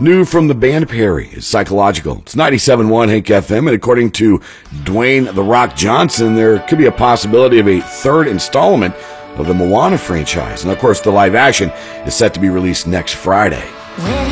New from the band Perry is Psychological. It's 97.1 Hank FM, and according to Dwayne "The Rock" Johnson, there could be a possibility of a third installment of the Moana franchise. And of course, the live action is set to be released next Friday.